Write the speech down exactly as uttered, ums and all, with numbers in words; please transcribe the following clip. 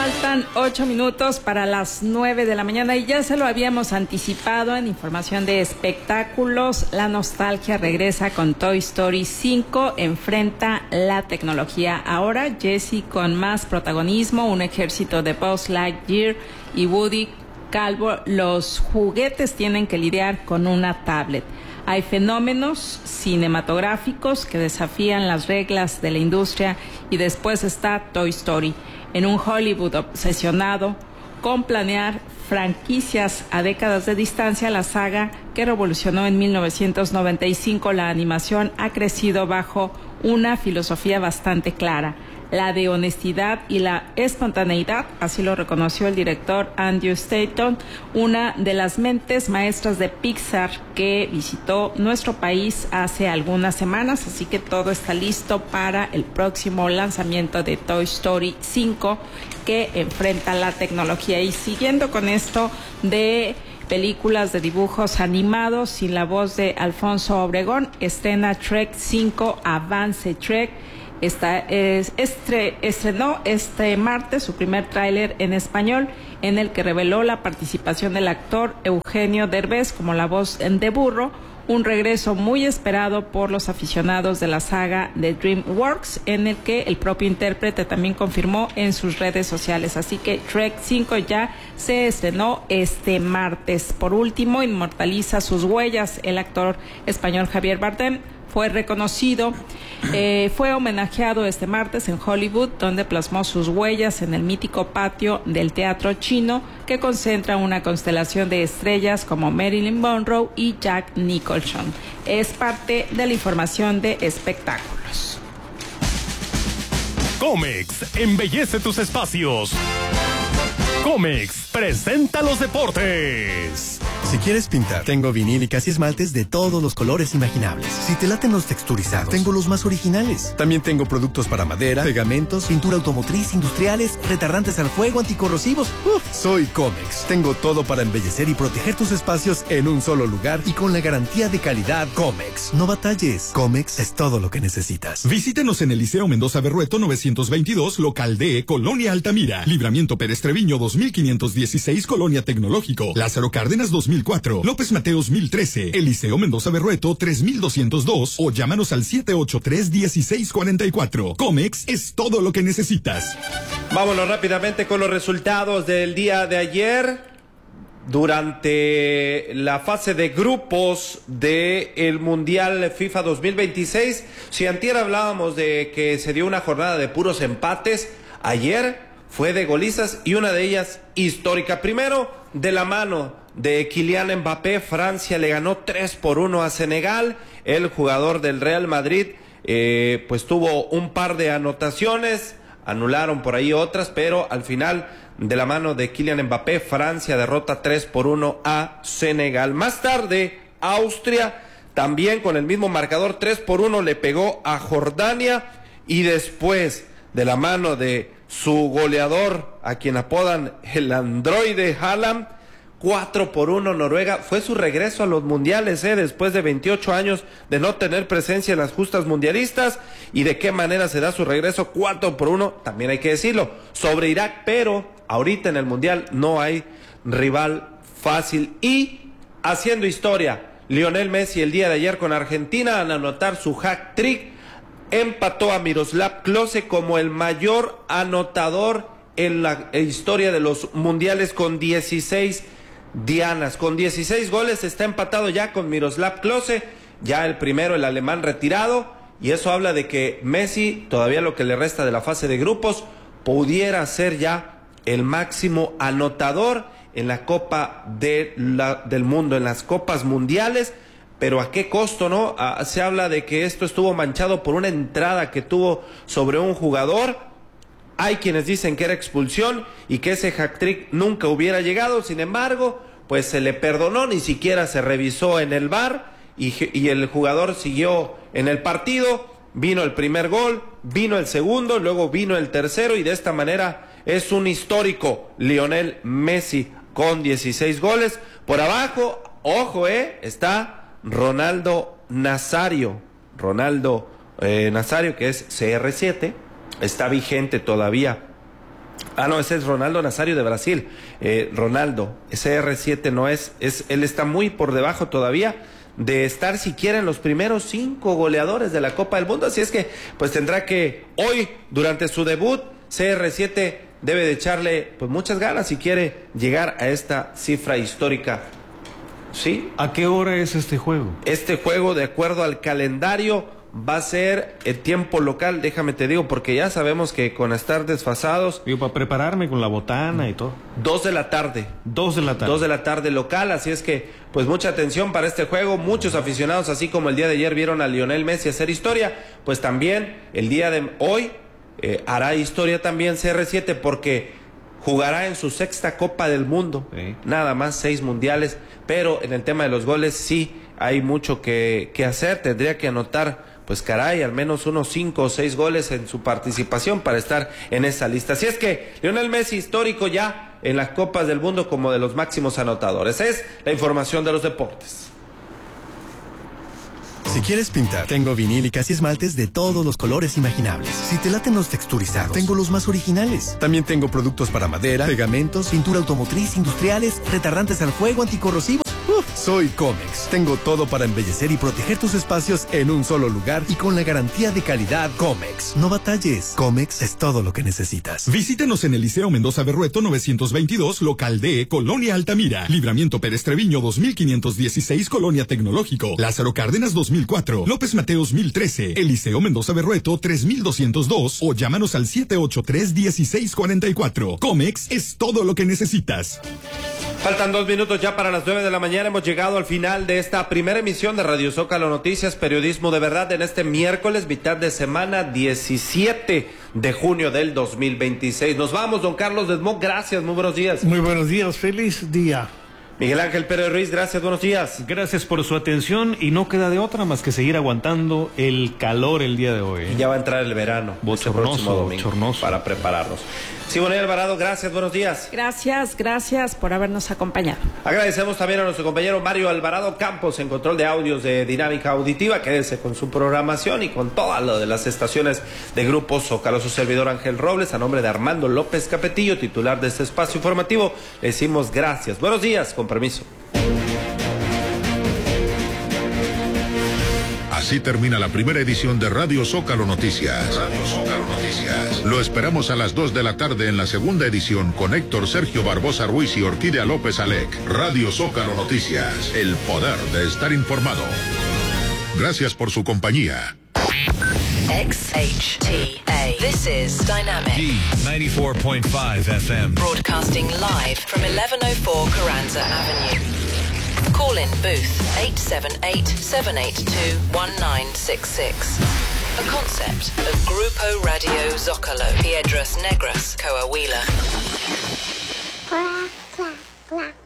Faltan ocho minutos para las nueve de la mañana y ya se lo habíamos anticipado en información de espectáculos. La nostalgia regresa con Toy Story cinco, enfrenta la tecnología. Ahora Jessie con más protagonismo, un ejército de Buzz Lightyear y Woody calvo. Los juguetes tienen que lidiar con una tablet. Hay fenómenos cinematográficos que desafían las reglas de la industria y después está Toy Story. En un Hollywood obsesionado con planear franquicias a décadas de distancia, la saga que revolucionó en mil novecientos noventa y cinco la animación ha crecido bajo una filosofía bastante clara, la de honestidad y la espontaneidad, así lo reconoció el director Andrew Stanton, una de las mentes maestras de Pixar que visitó nuestro país hace algunas semanas, así que todo está listo para el próximo lanzamiento de Toy Story cinco, que enfrenta la tecnología. Y siguiendo con esto de películas de dibujos animados, sin la voz de Alfonso Obregón, estrena Trek cinco, Avance Trek. Esta es, estre, estrenó este martes su primer tráiler en español, en el que reveló la participación del actor Eugenio Derbez como la voz de Burro, un regreso muy esperado por los aficionados de la saga de DreamWorks, en el que el propio intérprete también confirmó en sus redes sociales. Así que Trek cinco ya se estrenó este martes. Por último, inmortaliza sus huellas el actor español Javier Bardem. Fue reconocido, eh, fue homenajeado este martes en Hollywood, donde plasmó sus huellas en el mítico patio del Teatro Chino, que concentra una constelación de estrellas como Marilyn Monroe y Jack Nicholson. Es parte de la información de espectáculos. Comex embellece tus espacios. Comex presenta los deportes. Si quieres pintar, tengo vinílicas y esmaltes de todos los colores imaginables. Si te laten los texturizados, tengo los más originales. También tengo productos para madera, pegamentos, pintura automotriz, industriales, retardantes al fuego, anticorrosivos. Uf, soy Comex. Tengo todo para embellecer y proteger tus espacios en un solo lugar y con la garantía de calidad Comex. No batalles. Comex es todo lo que necesitas. Visítenos en el Liceo Mendoza Berrueto novecientos veintidós, local D, Colonia Altamira. Libramiento Pérez Treviño dos mil quinientos dieciséis, Colonia Tecnológico. Lázaro Cárdenas dos mil cuatro, López Mateos mil trece, Eliseo Mendoza Berrueto tres mil doscientos dos o llámanos al siete ocho tres, uno seis cuatro cuatro. Comex es todo lo que necesitas. Vámonos rápidamente con los resultados del día de ayer. Durante la fase de grupos del Mundial FIFA dos mil veintiséis, si antier hablábamos de que se dio una jornada de puros empates, ayer fue de golizas y una de ellas histórica. Primero, de la mano de Kylian Mbappé, Francia le ganó tres por uno a Senegal. El jugador del Real Madrid eh, pues tuvo un par de anotaciones, anularon por ahí otras, pero al final, de la mano de Kylian Mbappé, Francia derrota tres por uno a Senegal. Más tarde, Austria también con el mismo marcador, tres por uno le pegó a Jordania. Y después, de la mano de su goleador, a quien apodan el androide Haaland, cuatro por uno Noruega. Fue su regreso a los mundiales, eh, después de veintiocho años de no tener presencia en las justas mundialistas. Y de qué manera se da su regreso, cuatro por uno, también hay que decirlo, sobre Irak. Pero ahorita en el mundial no hay rival fácil. Y haciendo historia, Lionel Messi el día de ayer con Argentina, al anotar su hat-trick, empató a Miroslav Klose como el mayor anotador en la historia de los mundiales con dieciséis dianas. Con dieciséis goles está empatado ya con Miroslav Klose, ya el primero, el alemán, retirado. Y eso habla de que Messi, todavía lo que le resta de la fase de grupos, pudiera ser ya el máximo anotador en la Copa de la, del Mundo, en las Copas Mundiales. Pero ¿a qué costo, no? Ah, se habla de que esto estuvo manchado por una entrada que tuvo sobre un jugador. Hay quienes dicen que era expulsión y que ese hat-trick nunca hubiera llegado. Sin embargo, pues se le perdonó, ni siquiera se revisó en el V A R y, y el jugador siguió en el partido. Vino el primer gol, vino el segundo, luego vino el tercero y de esta manera es un histórico Lionel Messi con dieciséis goles. Por abajo, ojo, eh, está Ronaldo Nazario, Ronaldo eh, Nazario, que es C R siete, está vigente todavía Ah, no, ese es Ronaldo Nazário de Brasil. Eh, Ronaldo, ese R siete no es, es, él está muy por debajo todavía de estar siquiera en los primeros cinco goleadores de la Copa del Mundo. Así es que, pues tendrá que hoy, durante su debut, C R siete debe de echarle pues muchas ganas si quiere llegar a esta cifra histórica. ¿Sí? ¿A qué hora es este juego? Este juego, de acuerdo al calendario, va a ser el tiempo local, déjame te digo, porque ya sabemos que con estar desfasados... Digo, para prepararme con la botana y todo. Dos de la tarde. Dos de la tarde. Dos de la tarde local, así es que, pues mucha atención para este juego. Muchos aficionados, así como el día de ayer vieron a Lionel Messi hacer historia, pues también el día de hoy eh, hará historia también C R siete, porque jugará en su sexta Copa del Mundo. Sí. Nada más seis mundiales, pero en el tema de los goles sí hay mucho que, que hacer. Tendría que anotar, pues caray, al menos unos cinco o seis goles en su participación para estar en esa lista. Así es que Lionel Messi, histórico ya en las Copas del Mundo como de los máximos anotadores. Es la información de los deportes. Si quieres pintar, tengo vinílicas y esmaltes de todos los colores imaginables. Si te laten los texturizados, tengo los más originales. También tengo productos para madera, pegamentos, pintura automotriz, industriales, retardantes al fuego, anticorrosivos. Uf, soy Comex. Tengo todo para embellecer y proteger tus espacios en un solo lugar y con la garantía de calidad Comex. No batalles. Comex es todo lo que necesitas. Visítenos en el Liceo Mendoza Berrueto novecientos veintidós, local D, Colonia Altamira. Libramiento Pérez Treviño dos mil quinientos dieciséis, Colonia Tecnológico. Lázaro Cárdenas dos mil cuatro. López Mateos mil trece. El Liceo Mendoza Berrueto tres mil doscientos dos o llámanos al siete ocho tres, uno seis cuatro cuatro. Comex es todo lo que necesitas. Faltan dos minutos ya para las nueve de la mañana. Hemos llegado al final de esta primera emisión de Radio Zócalo Noticias, periodismo de verdad, en este miércoles, mitad de semana, diecisiete de junio del dos mil veintiséis. Nos vamos, don Carlos Desmond, gracias, muy buenos días. Muy buenos días, feliz día. Miguel Ángel Pérez Ruiz, gracias, buenos días. Gracias por su atención y no queda de otra más que seguir aguantando el calor el día de hoy. ¿eh? Y ya va a entrar el verano. Bochornoso, bochornoso. Para prepararnos. Simone Alvarado, gracias, buenos días. Gracias, gracias por habernos acompañado. Agradecemos también a nuestro compañero Mario Alvarado Campos en control de audios de Dinámica Auditiva. Quédese con su programación y con todo lo de las estaciones de Grupo Zócalo. Su servidor Ángel Robles, a nombre de Armando López Capetillo, titular de este espacio informativo, le decimos gracias. Buenos días, con permiso. Así termina la primera edición de Radio Zócalo Noticias. Radio Zócalo Noticias. Lo esperamos a las dos de la tarde en la segunda edición con Héctor Sergio Barbosa Ruiz y Orquídea López Alec. Radio Zócalo Noticias. El poder de estar informado. Gracias por su compañía. X H T A. This is Dynamic. D ninety-four point five F M. Broadcasting live from eleven oh four Carranza Avenue. Call in booth eight seven eight, seven eight two, one nine six six. A concept of Grupo Radio Zócalo. Piedras Negras, Coahuila.